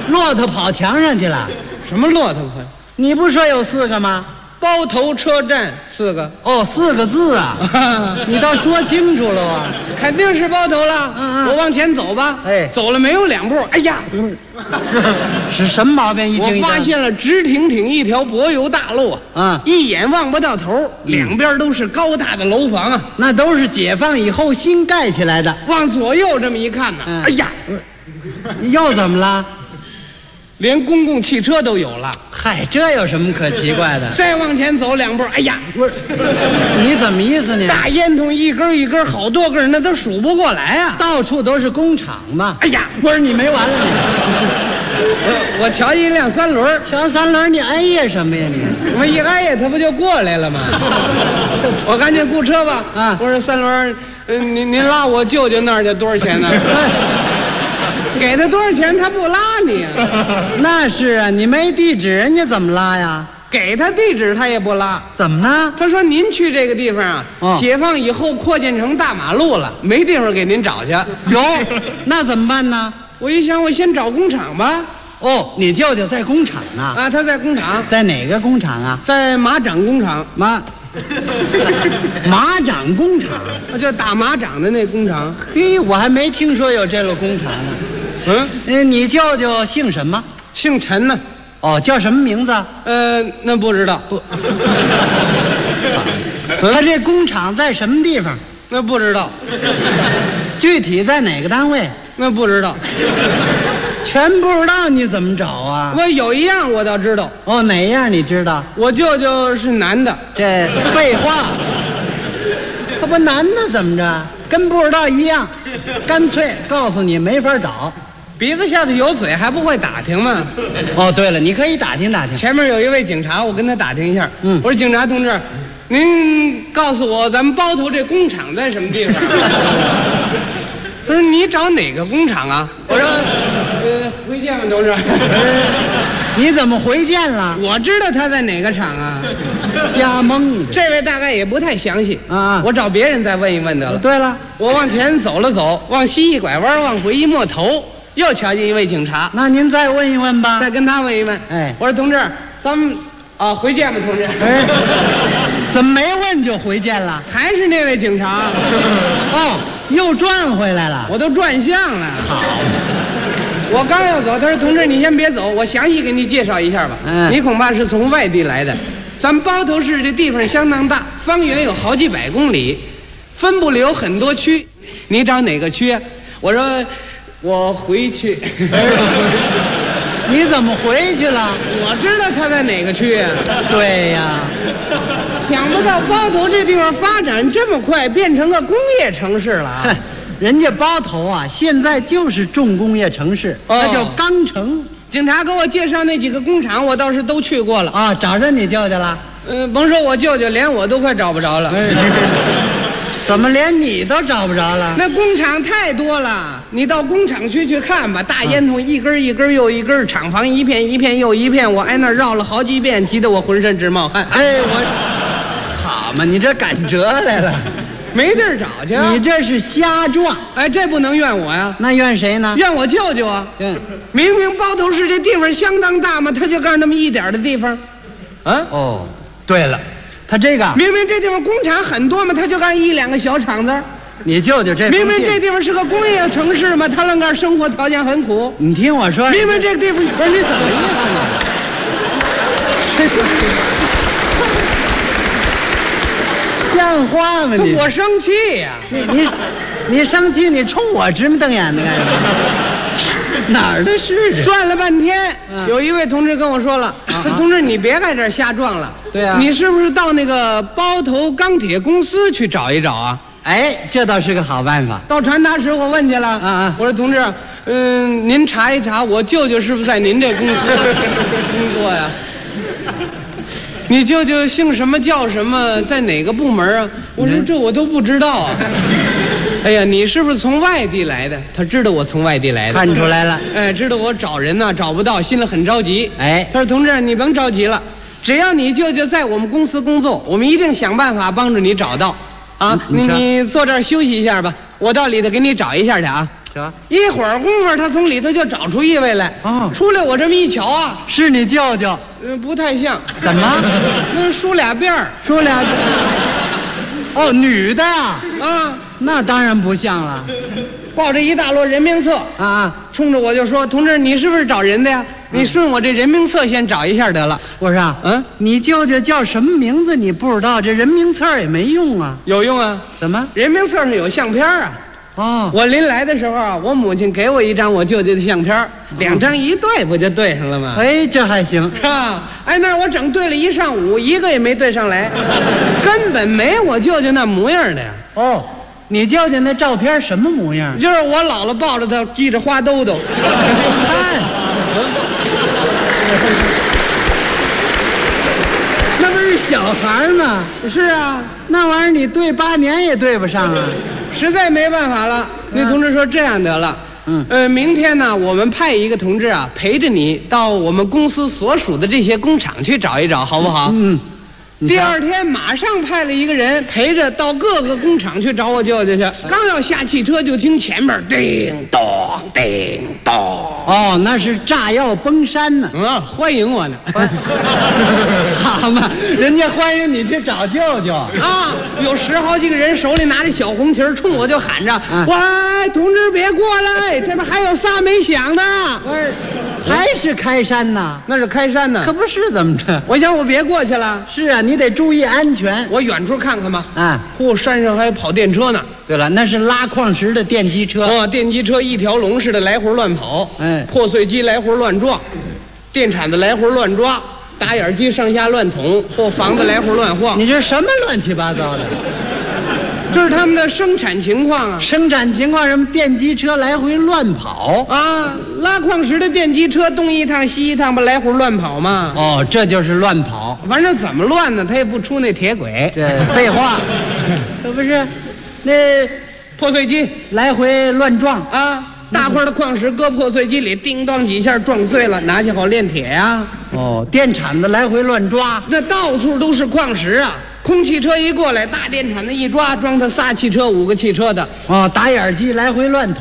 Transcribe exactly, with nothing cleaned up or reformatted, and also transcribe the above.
骆驼跑墙上去了。 什么骆驼跑？ 你不说有四个吗？ 包头车站四个。 哦，四个字啊！你倒说清楚了啊！ 肯定是包头了。 嗯嗯， 我往前走吧。 哎， 走了没有两步，哎呀， 是什么毛病？一惊一我发现了直挺挺一条柏油大路啊！ 啊， 一眼望不到头，两边都是高大的楼房啊， 那都是解放以后新盖起来的。 往左右这么一看呢， 嗯、 哎呀， 又怎么了？ 连公共汽车都有了。 嗨，这有什么可奇怪的？ 再往前走两步，哎呀， 不是，你怎么意思呢？ 大烟囱一根一根，好多根，那都数不过来啊！ 到处都是工厂嘛。 哎呀， 不是你没完了你！ 我我瞧一辆三轮， 瞧三轮，你哎呀什么呀你？ 我一哎呀，他不就过来了吗？我赶紧雇车吧。 啊， 我说三轮，嗯，您您拉我舅舅那儿去多少钱呢？给他多少钱，他不拉你啊？ 那是啊，你没地址，人家怎么拉呀？ 给他地址，他也不拉。 怎么呢？ 他说您去这个地方啊， 哦、 解放以后扩建成大马路了，没地方给您找去。 有，那怎么办呢？ 我一想，我先找工厂吧。 哦，你舅舅在工厂呢？ 啊，他在工厂。 在哪个工厂啊？ 在马掌工厂。 马马掌工厂， 就打马掌的那工厂。 嘿，我还没听说有这个工厂呢。 嗯， 呃，你舅舅姓什么？ 姓陈呢。 哦，叫什么名字？ 呃，那不知道。不， 他这工厂在什么地方？ 那不知道。 具体在哪个单位？ 那不知道。 全不知道，你怎么找啊？ 我有一样我倒知道。 哦，哪一样你知道？ 我舅舅是男的。 这废话，可不男的怎么着？跟不知道一样，干脆告诉你没法找。 鼻子下头有嘴还不会打听吗？ 哦，对了，你可以打听打听。 前面有一位警察，我跟他打听一下。 嗯， 我说警察同志，您告诉我咱们包头这工厂在什么地方？他说你找哪个工厂啊？我说，呃，回见吧，同志。 你怎么回见了？ 我知道他在哪个厂啊。 瞎蒙。 这位大概也不太详细啊， 我找别人再问一问得了。 对了， 我往前走了走，往西一拐弯，往回一摸头，又瞧见一位警察。 那您再问一问吧。 再跟他问一问。 哎， 我说同志，咱们啊回见吧，同志。 哎，怎么没问就回见了？ 还是那位警察。 哦，又转回来了。 我都转向了。 好。 我刚要走，他说：“同志，你先别走，我详细给你介绍一下吧。 嗯， 你恐怕是从外地来的。咱们包头市这地方相当大，方圆有好几百公里，分布了有很多区。你找哪个区啊？”我说：“我回去。” 你怎么回去了？ 我知道他在哪个区啊。 对呀， 想不到包头这地方发展这么快，变成个工业城市了啊。 人家包头啊，现在就是重工业城市， 哦、 那叫钢城。 警察给我介绍那几个工厂，我倒是都去过了啊。找着你舅舅了？ 嗯、呃，甭说我舅舅，连我都快找不着了。 哎、怎么连你都找不着了？ 那工厂太多了，你到工厂区去看吧。大烟囱一根一根又一根，厂房一片一片又一片，我挨那绕了好几遍，急得我浑身直冒汗。 哎，我好嘛，你这赶折来了。 没地儿找去、啊， 你这是瞎撞！ 哎，这不能怨我呀， 那怨谁呢？ 怨我舅舅啊！ 嗯， 明明包头市这地方相当大嘛，他就干那么一点的地方，啊？ 哦，对了，他这个明明这地方工厂很多嘛，他就干一两个小厂子。 你舅舅这明明这地方是个工业城市嘛，他愣干生活条件很苦。 你听我说， 明明这个地方不是你怎么意思呢？这是。像话吗你？ 我生气呀、啊！ 你你你生气，你冲我直目瞪眼的干什么？哪儿的事这？ 转了半天， 嗯、 有一位同志跟我说了：“啊、说同志，你别在这儿瞎撞了。 对啊， 你是不是到那个包头钢铁公司去找一找啊？” 哎，这倒是个好办法。 到传达室我问去了， 啊啊！ 我说同志，嗯，您查一查，我舅舅是不是在您这公司工作呀？你舅舅姓什么叫什么，在哪个部门啊？我说这我都不知道啊。哎呀，你是不是从外地来的？他知道我从外地来的， 看出来了。 哎，知道我找人呢找不到，心里很着急。 哎， 他说同志，你甭着急了，只要你舅舅在我们公司工作，我们一定想办法帮助你找到。啊，你你坐这儿休息一下吧，我到里头给你找一下去啊。 瞧， 一会儿功夫，他从里头就找出一位来。 哦出来我这么一瞧啊， 是你舅舅？ 呃，不太像。 怎么？ 那梳俩辫儿说俩？哦，女的呀？ 啊， 那当然不像了抱着一大摞人名册， 啊！ 冲着我就说：“同志，你是不是找人的呀？你顺我这人名册先找一下得了。 我说啊， 嗯， 你舅舅叫什么名字？你不知道，这人名册也没用啊。 有用啊， 怎么？ 人名册上有相片啊。 哦， 我临来的时候啊，我母亲给我一张我舅舅的相片，两张一对，不就对上了吗？ 哎，这还行。 是吧？哎，那我整对了一上午，一个也没对上来，根本没我舅舅那模样的呀。 哦，你舅舅那照片什么模样？ 就是我姥姥抱着他，系着花兜兜。 哎，那不是小孩吗？ 是啊， 那玩意儿你对八年也对不上啊。 实在没办法了。那同志说这样得了， 嗯呃，明天呢，我们派一个同志啊，陪着你到我们公司所属的这些工厂去找一找，好不好？ 嗯， 第二天马上派了一个人陪着到各个工厂去找我舅舅去。刚要下汽车，就听前面叮咚叮咚， 哦，那是炸药崩山呢。 啊，欢迎我呢。 好嘛，人家欢迎你去找舅舅。 啊，有十好几个人手里拿着小红旗儿，冲我就喊着：“喂，同志别过来，这边还有仨没响的。” 不是，还是开山呐？ 那是开山呢。 可不是怎么着？ 我想我别过去了， 是啊，你得注意安全。 我远处看看吧。 啊， 嚯，山上还有跑电车呢。 对了，那是拉矿石的电机车。 啊，电机车一条龙似的来回乱跑， 哎破碎机来回乱撞，电铲子来回乱抓，打眼机上下乱捅，或房子来回乱晃。 你这什么乱七八糟的？ 这是他们的生产情况啊。 生产情况什么？电机车来回乱跑。 啊，拉矿石的电机车东一趟西一趟，不来回乱跑吗？ 哦，这就是乱跑。 反正怎么乱呢，他也不出那铁轨。 这废话，这不是那破碎机来回乱撞。 啊，大块的矿石搁破碎机里，叮当几下撞碎了，拿去好炼铁呀。 哦，电铲子来回乱抓。 那到处都是矿石啊。空汽车一过来，大电铲子一抓，装他仨汽车、五个汽车的。 哦，打眼机来回乱捅。